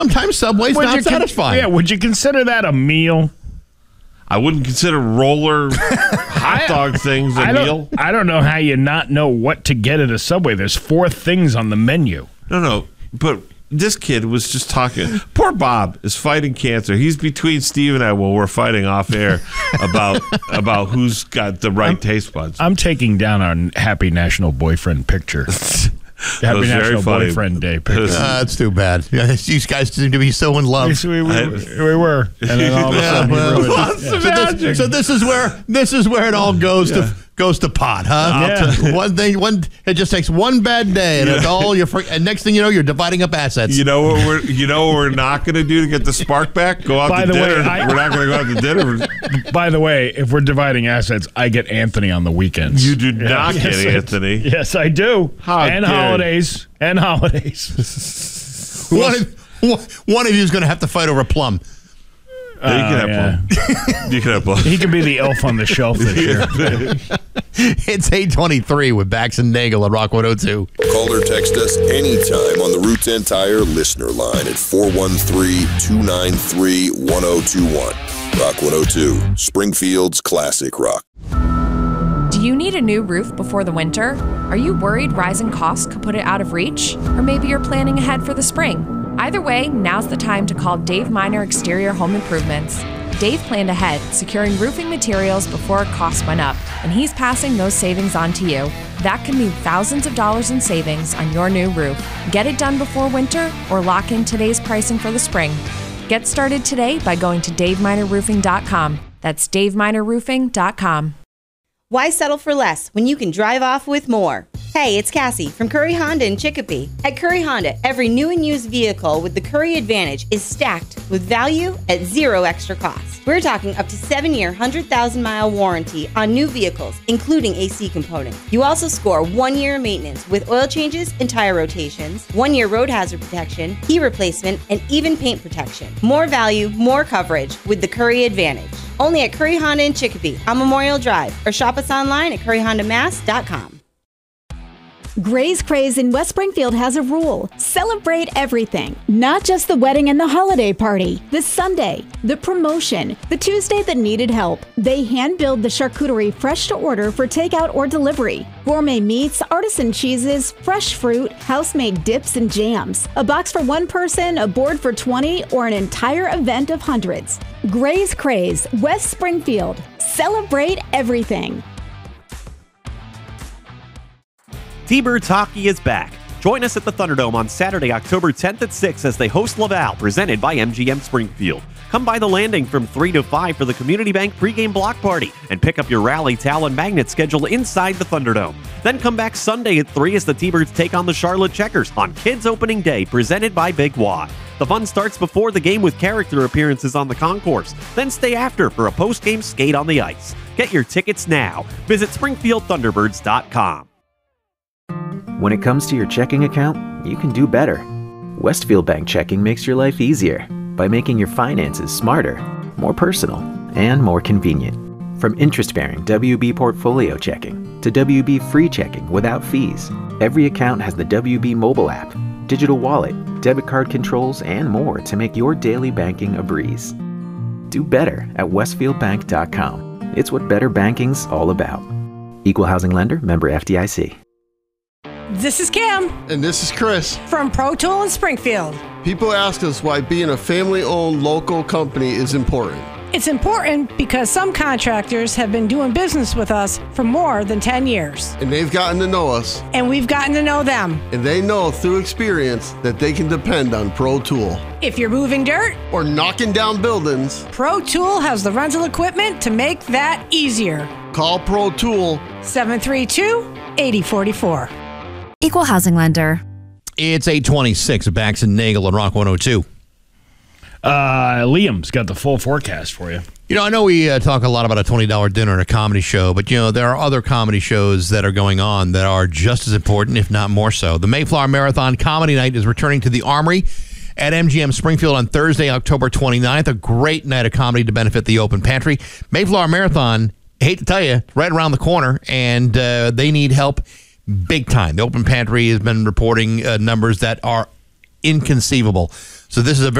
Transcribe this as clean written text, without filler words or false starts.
Sometimes Subway's not satisfying. Yeah, would you consider that a meal? I wouldn't consider roller hot dog things a meal. I don't know how you not know what to get at a Subway. There's 4 things on the menu. No, but this kid was just talking. Poor Bob is fighting cancer. He's between Steve and I while we're fighting off air about who's got the right taste buds. I'm taking down our Happy National Boyfriend picture. Happy National Boyfriend Day picture. That's too bad. These guys seem to be so in love. Yes, we were. And then all of a sudden So this is where it all goes to pot, huh? Yeah. It just takes one bad day, and it's all and next thing you know, you're dividing up assets. You know what we're not going to do to get the spark back? Go out to dinner. We're not going to go out to dinner. By the way, if we're dividing assets, I get Anthony on the weekends. You do not get Anthony. Yes, I do. And holidays. One of you is going to have to fight over Plum. You can have Plum. You can have Plum. He can be the elf on the shelf this year. It's 8:23 with Bax and Nagel at Rock 102. Call or text us anytime on the Route 10 Tire listener line at 413-293-1021. Rock 102, Springfield's classic rock. Do you need a new roof before the winter? Are you worried rising costs could put it out of reach? Or maybe you're planning ahead for the spring? Either way, now's the time to call Dave Miner Exterior Home Improvements. Dave planned ahead, securing roofing materials before costs went up, and he's passing those savings on to you. That can mean thousands of dollars in savings on your new roof. Get it done before winter or lock in today's pricing for the spring. Get started today by going to DaveMinerRoofing.com. That's DaveMinerRoofing.com. Why settle for less when you can drive off with more? Hey, it's Cassie from Curry Honda in Chicopee. At Curry Honda, every new and used vehicle with the Curry Advantage is stacked with value at zero extra cost. We're talking up to 7-year, 100,000-mile warranty on new vehicles, including AC components. You also score 1 year maintenance with oil changes and tire rotations, 1 year road hazard protection, key replacement, and even paint protection. More value, more coverage with the Curry Advantage. Only at Curry Honda in Chicopee on Memorial Drive, or shop us online at curryhondamass.com. Gray's Craze in West Springfield has a rule. Celebrate everything, not just the wedding and the holiday party. The Sunday, the promotion, the Tuesday that needed help. They hand-build the charcuterie fresh to order for takeout or delivery. Gourmet meats, artisan cheeses, fresh fruit, house-made dips and jams. A box for one person, a board for 20, or an entire event of hundreds. Gray's Craze, West Springfield. Celebrate everything. T-Birds Hockey is back. Join us at the Thunderdome on Saturday, October 10th at 6 as they host Laval, presented by MGM Springfield. Come by the landing from 3 to 5 for the Community Bank pregame block party and pick up your rally towel and magnet schedule inside the Thunderdome. Then come back Sunday at 3 as the T-Birds take on the Charlotte Checkers on Kids Opening Day, presented by Big Y. The fun starts before the game with character appearances on the concourse. Then stay after for a post-game skate on the ice. Get your tickets now. Visit SpringfieldThunderbirds.com. When it comes to your checking account, you can do better. Westfield Bank Checking makes your life easier by making your finances smarter, more personal, and more convenient. From interest-bearing WB Portfolio Checking to WB Free Checking without fees, every account has the WB mobile app, digital wallet, debit card controls, and more to make your daily banking a breeze. Do better at westfieldbank.com. It's what better banking's all about. Equal housing lender, member FDIC. This is Kim. And this is Chris. From Pro Tool in Springfield. People ask us why being a family-owned local company is important. It's important because some contractors have been doing business with us for more than 10 years. And they've gotten to know us. And we've gotten to know them. And they know through experience that they can depend on Pro Tool. If you're moving dirt or knocking down buildings, Pro Tool has the rental equipment to make that easier. Call Pro Tool 732-8044. Equal housing lender. It's 8:26 Bax and Nagel on Rock 102. Liam's got the full forecast for you. You know, I know we talk a lot about a $20 dinner at a comedy show, but, you know, there are other comedy shows that are going on that are just as important, if not more so. The Mayflower Marathon Comedy Night is returning to the Armory at MGM Springfield on Thursday, October 29th. A great night of comedy to benefit the Open Pantry. Mayflower Marathon, I hate to tell you, right around the corner, and they need help big time. The Open Pantry has been reporting numbers that are inconceivable. So this is a